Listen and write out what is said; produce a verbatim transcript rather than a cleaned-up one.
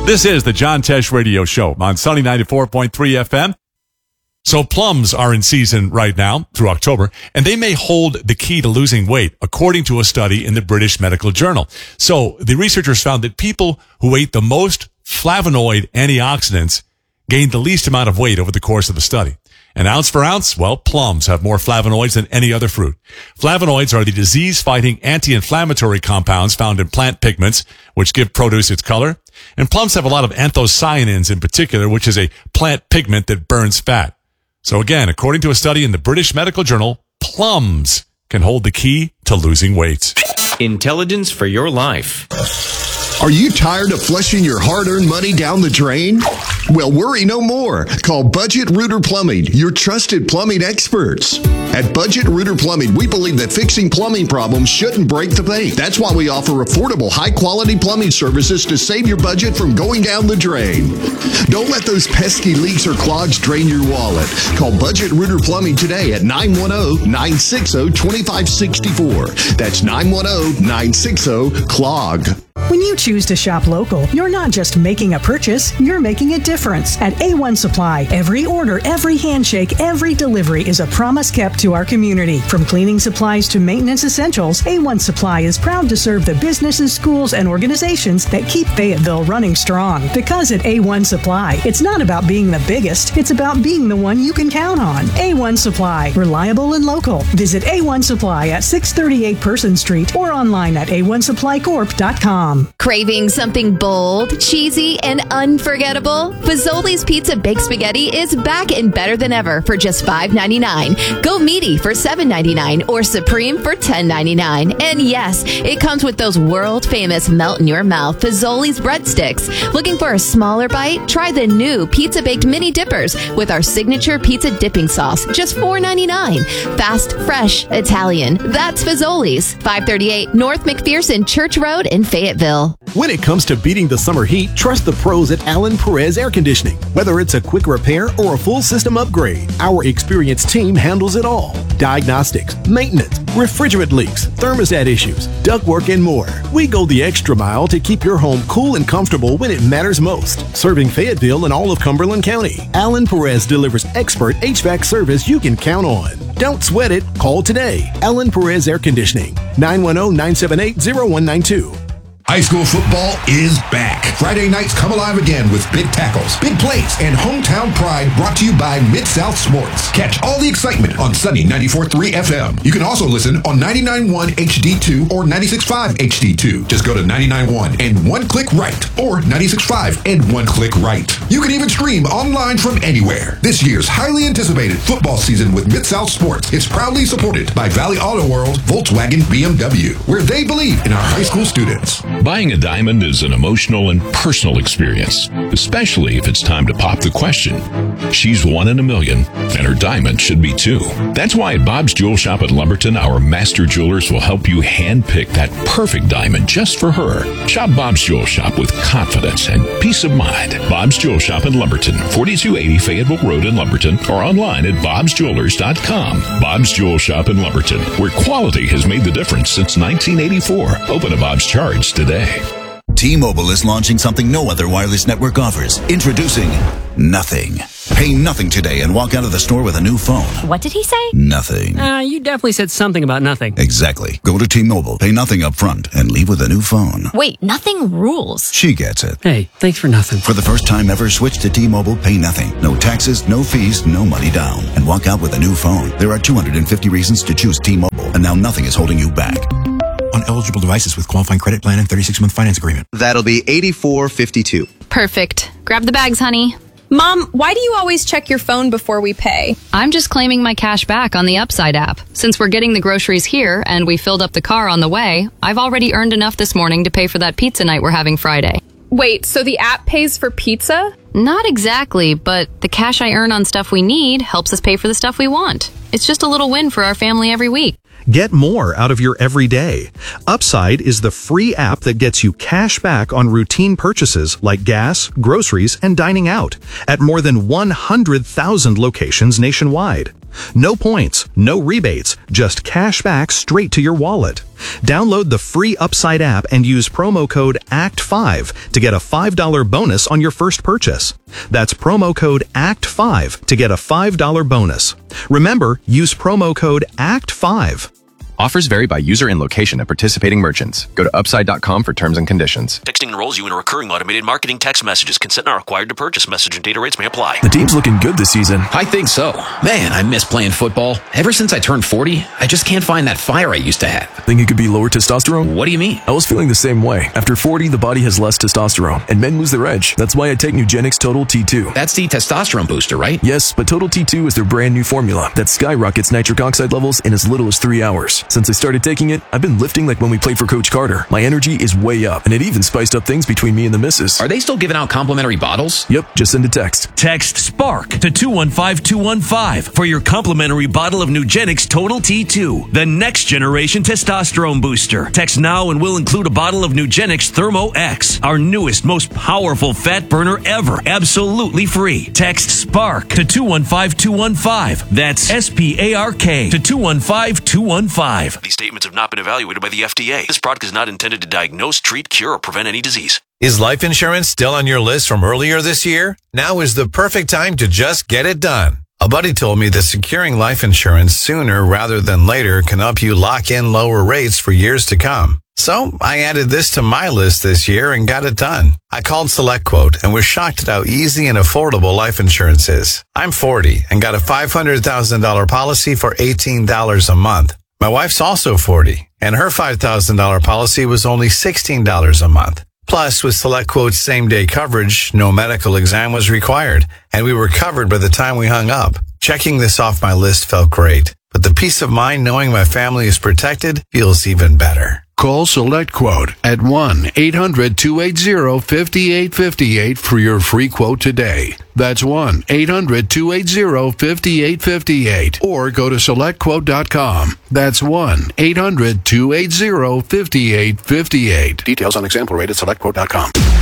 This is the John Tesh Radio Show on Sunny ninety-four point three F M. So plums are in season right now through October, and they may hold the key to losing weight, according to a study in the British Medical Journal. So the researchers found that people who ate the most flavonoid antioxidants gained the least amount of weight over the course of the study. And ounce for ounce, well, plums have more flavonoids than any other fruit. Flavonoids are the disease-fighting anti-inflammatory compounds found in plant pigments, which give produce its color. And plums have a lot of anthocyanins in particular, which is a plant pigment that burns fat. So again, according to a study in the British Medical Journal, plums can hold the key to losing weight. Intelligence for your life. Are you tired of flushing your hard-earned money down the drain? Well, worry no more. Call Budget Rooter Plumbing, your trusted plumbing experts. At Budget Rooter Plumbing, we believe that fixing plumbing problems shouldn't break the bank. That's why we offer affordable, high-quality plumbing services to save your budget from going down the drain. Don't let those pesky leaks or clogs drain your wallet. Call Budget Rooter Plumbing today at nine one zero, nine six zero, two five six four. That's nine one zero, nine six zero, C L O G. When you choose to shop local, you're not just making a purchase, you're making a difference. At A one Supply, every order, every handshake, every delivery is a promise kept to our community. From cleaning supplies to maintenance essentials, A one Supply is proud to serve the businesses, schools, and organizations that keep Fayetteville running strong. Because at A one Supply, it's not about being the biggest, it's about being the one you can count on. A one Supply, reliable and local. Visit A one Supply at six thirty-eight Person Street or online at A one supply corp dot com. Craving something bold, cheesy, and unforgettable? Fazoli's Pizza Baked Spaghetti is back and better than ever for just five ninety-nine. Go meaty for seven ninety-nine or supreme for ten ninety-nine. And yes, it comes with those world-famous melt-in-your-mouth Fazoli's breadsticks. Looking for a smaller bite? Try the new Pizza Baked Mini Dippers with our signature pizza dipping sauce, just four ninety-nine. Fast, fresh, Italian. That's Fazoli's. five thirty-eight North McPherson Church Road in Fayetteville. When it comes to beating the summer heat, trust the pros at Alan Perez Air Conditioning. Whether it's a quick repair or a full system upgrade, our experienced team handles it all. Diagnostics, maintenance, refrigerant leaks, thermostat issues, ductwork, and more. We go the extra mile to keep your home cool and comfortable when it matters most. Serving Fayetteville and all of Cumberland County, Alan Perez delivers expert H V A C service you can count on. Don't sweat it. Call today. Alan Perez Air Conditioning, nine one zero, nine seven eight, zero one nine two. High school football is back. Friday nights come alive again with big tackles, big plays, and hometown pride brought to you by Mid-South Sports. Catch all the excitement on Sunny ninety-four point three F M. You can also listen on ninety-nine point one H D two or ninety-six point five H D two. Just go to ninety-nine point one and one click right or ninety-six point five and one click right. You can even stream online from anywhere. This year's highly anticipated football season with Mid-South Sports is proudly supported by Valley Auto World, Volkswagen, B M W, where they believe in our high school students. Buying a diamond is an emotional and personal experience, especially if it's time to pop the question. She's one in a million, and her diamond should be too. That's why at Bob's Jewel Shop at Lumberton, our master jewelers will help you handpick that perfect diamond just for her. Shop Bob's Jewel Shop with confidence and peace of mind. Bob's Jewel Shop in Lumberton, forty-two eighty Fayetteville Road in Lumberton, or online at bobs jewelers dot com. Bob's Jewel Shop in Lumberton, where quality has made the difference since nineteen eighty-four. Open a Bob's Charge today. T-Mobile is launching something no other wireless network offers. Introducing Nothing. Pay nothing today and walk out of the store with a new phone. What did he say? Nothing. Uh, you definitely said something about nothing. Exactly. Go to T-Mobile, pay nothing up front, and leave with a new phone. Wait, nothing rules. She gets it. Hey, thanks for nothing. For the first time ever, switch to T-Mobile, pay nothing. No taxes, no fees, no money down. And walk out with a new phone. There are two hundred fifty reasons to choose T-Mobile, and now nothing is holding you back. On eligible devices with qualifying credit plan and thirty-six month finance agreement. That'll be eighty-four fifty-two. Perfect. Grab the bags, honey. Mom, why do you always check your phone before we pay? I'm just claiming my cash back on the Upside app. Since we're getting the groceries here and we filled up the car on the way, I've already earned enough this morning to pay for that pizza night we're having Friday. Wait, so the app pays for pizza? Not exactly, but the cash I earn on stuff we need helps us pay for the stuff we want. It's just a little win for our family every week. Get more out of your everyday. Upside is the free app that gets you cash back on routine purchases like gas, groceries, and dining out at more than one hundred thousand locations nationwide. No points, no rebates, just cash back straight to your wallet. Download the free Upside app and use promo code A C T five to get a five dollars bonus on your first purchase. That's promo code A C T five to get a five dollars bonus. Remember, use promo code A C T five. Offers vary by user and location at participating merchants. Go to upside dot com for terms and conditions. Texting enrolls you in a recurring automated marketing text messages. Consent not required to purchase. Message and data rates may apply. The team's looking good this season. I think so. Man, I miss playing football. Ever since I turned forty, I just can't find that fire I used to have. Think it could be lower testosterone? What do you mean? I was feeling the same way. After forty, the body has less testosterone, and men lose their edge. That's why I take Nugenix Total T two. That's the testosterone booster, right? Yes, but Total T two is their brand new formula that skyrockets nitric oxide levels in as little as three hours. Since I started taking it, I've been lifting like when we played for Coach Carter. My energy is way up, and it even spiced up things between me and the missus. Are they still giving out complimentary bottles? Yep, just send a text. Text SPARK to two one five two one five for your complimentary bottle of Nugenix Total T two, the next generation testosterone booster. Text now and we'll include a bottle of Nugenix Thermo X, our newest, most powerful fat burner ever, absolutely free. Text SPARK to two one five two one five. That's S P A R K to two one five two one five. These statements have not been evaluated by the F D A. This product is not intended to diagnose, treat, cure, or prevent any disease. Is life insurance still on your list from earlier this year? Now is the perfect time to just get it done. A buddy told me that securing life insurance sooner rather than later can help you lock in lower rates for years to come. So I added this to my list this year and got it done. I called SelectQuote and was shocked at how easy and affordable life insurance is. I'm forty and got a five hundred thousand dollars policy for eighteen dollars a month. My wife's also forty, and her five thousand dollars policy was only sixteen dollars a month. Plus, with SelectQuote's same-day coverage, no medical exam was required, and we were covered by the time we hung up. Checking this off my list felt great, but the peace of mind knowing my family is protected feels even better. Call SelectQuote at one eight hundred two eight zero five eight five eight for your free quote today. That's one eight hundred two eight zero five eight five eight. Or go to select quote dot com. That's one eight hundred two eight zero five eight five eight. Details on example rate at select quote dot com.